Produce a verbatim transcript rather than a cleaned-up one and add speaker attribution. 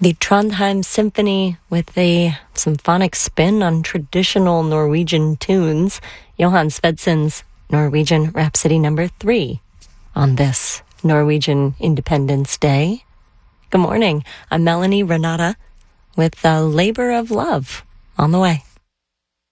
Speaker 1: The Trondheim Symphony with a symphonic spin on traditional Norwegian tunes. Johan Svedsen's Norwegian Rhapsody number three on this Norwegian Independence Day. Good morning. I'm Melanie Renata with the Labor of Love on the way.